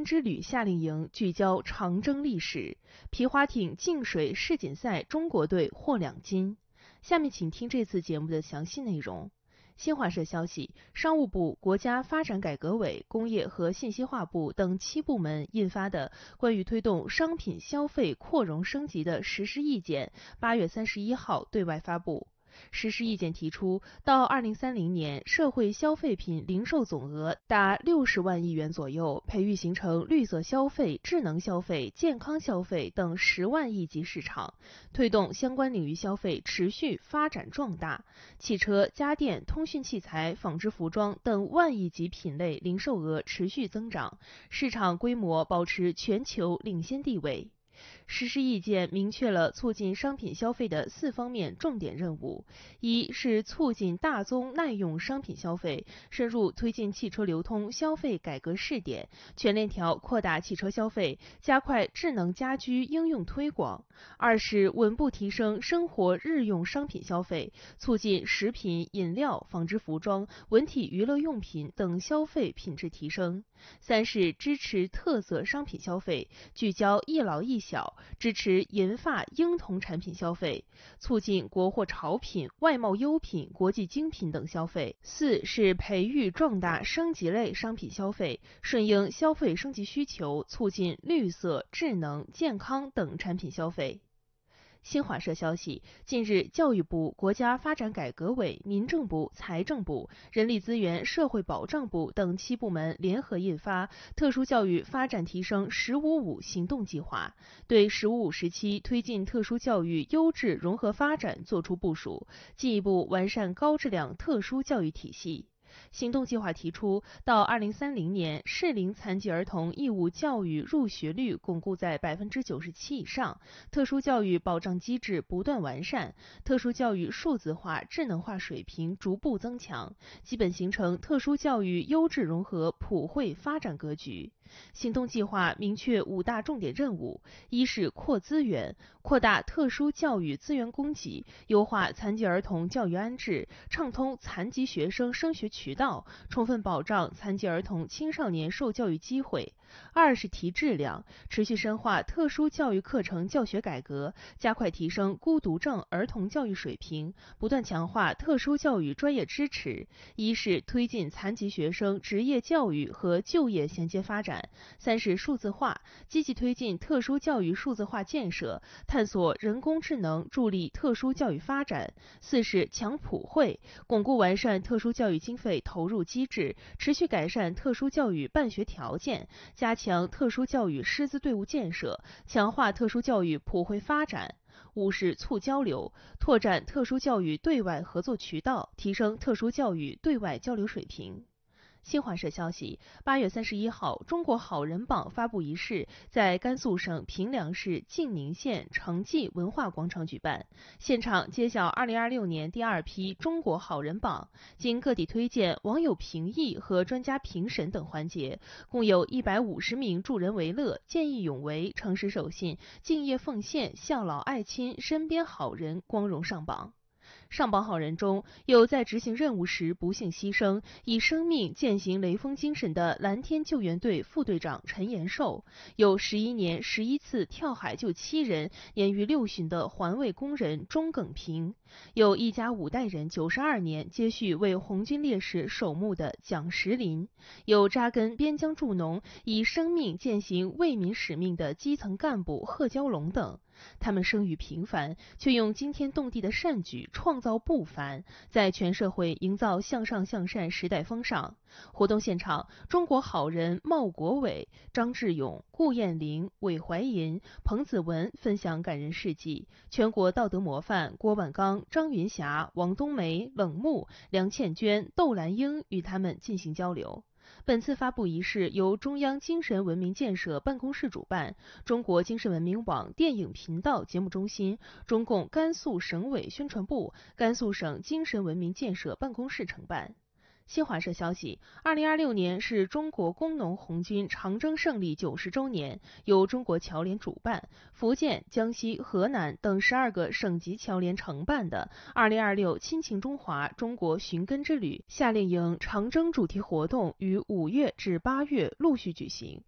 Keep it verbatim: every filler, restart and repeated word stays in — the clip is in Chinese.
之旅夏令营聚焦长征历史，皮划艇净水世锦赛中国队获两金。下面请听这次节目的详细内容。新华社消息，商务部、国家发展改革委、工业和信息化部等七部门印发的关于推动商品消费扩容升级的实施意见，八月三十一号对外发布。实施意见提出，到二零三零年，社会消费品零售总额达六十万亿元左右，培育形成绿色消费、智能消费、健康消费等十万亿级市场，推动相关领域消费持续发展壮大。汽车、家电、通讯器材、纺织服装等万亿级品类零售额持续增长，市场规模保持全球领先地位。实施意见明确了促进商品消费的四方面重点任务：一是促进大宗耐用商品消费，深入推进汽车流通消费改革试点，全链条扩大汽车消费，加快智能家居应用推广；二是稳步提升生活日用商品消费，促进食品、饮料、纺织服装、文体娱乐用品等消费品质提升；三是支持特色商品消费，聚焦一老一小，支持银发婴童产品消费，促进国货潮品、外贸优品、国际精品等消费；四是培育壮大升级类商品消费，顺应消费升级需求，促进绿色、智能、健康等产品消费。新华社消息，近日，教育部、国家发展改革委、民政部、财政部、人力资源社会保障部等七部门联合印发《特殊教育发展提升“十五五”行动计划》，对“十五五”时期推进特殊教育优质融合发展作出部署，进一步完善高质量特殊教育体系。行动计划提出，到二零三零年，适龄残疾儿童义务教育入学率巩固在百分之九十七以上，特殊教育保障机制不断完善，特殊教育数字化、智能化水平逐步增强，基本形成特殊教育优质融合普惠发展格局。行动计划明确五大重点任务：一是扩资源，扩大特殊教育资源供给，优化残疾儿童教育安置，畅通残疾学生升学渠道，充分保障残疾儿童青少年受教育机会；二是提质量，持续深化特殊教育课程教学改革，加快提升孤独症儿童教育水平，不断强化特殊教育专业支持；一是推进残疾学生职业教育和就业衔接发展；三是数字化，积极推进特殊教育数字化建设，探索人工智能助力特殊教育发展；四是强普惠，巩固完善特殊教育经费投入机制，持续改善特殊教育办学条件，加强特殊教育师资队伍建设，强化特殊教育普惠发展；五是促交流，拓展特殊教育对外合作渠道，提升特殊教育对外交流水平。新华社消息，八月三十一号，中国好人榜发布仪式在甘肃省平凉市晋宁县成纪文化广场举办，现场揭晓二零二六年第二批中国好人榜，经个体推荐、网友评议和专家评审等环节，共有一百五十名助人为乐、见义勇为、诚实守信、敬业奉献、孝老爱亲、身边好人光荣上榜。上榜好人中有在执行任务时不幸牺牲，以生命践行雷锋精神的蓝天救援队副队长陈延寿，有十一年十一次跳海救七人，年逾六旬的环卫工人钟耿平，有一家五代人九十二年接续为红军烈士守墓的蒋石林，有扎根边疆助农，以生命践行为民使命的基层干部贺娇龙等。他们生于平凡，却用惊天动地的善举创造不凡，在全社会营造向上向善时代风尚。活动现场，中国好人茂国伟、张志勇、顾艳玲、韦怀银、彭子文分享感人事迹，全国道德模范郭万刚、张云霞、王冬梅、冷木、梁倩娟、窦兰英与他们进行交流。本次发布仪式由中央精神文明建设办公室主办，中国精神文明网电影频道节目中心、中共甘肃省委宣传部、甘肃省精神文明建设办公室承办。新华社消息，二零二六年是中国工农红军长征胜利九十周年，由中国侨联主办，福建、江西、河南等十二个省级侨联承办的二零二六亲情中华中国寻根之旅夏令营长征主题活动于五月至八月陆续举行。